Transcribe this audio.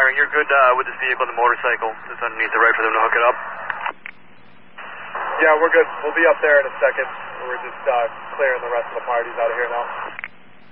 firing. You're good with this vehicle and the motorcycle just underneath it, right, for them to hook it up? Yeah, we're good. We'll be up there in a second. We're just clearing the rest of the parties out of here now.